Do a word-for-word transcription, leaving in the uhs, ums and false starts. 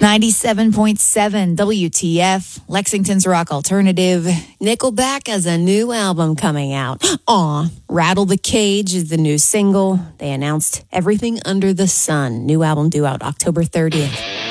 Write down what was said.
ninety-seven point seven W T F, Lexington's Rock Alternative. Nickelback has a new album coming out. Aw, Rattle the Cage is the new single. They announced Everything Under the Sun. New album due out October thirtieth.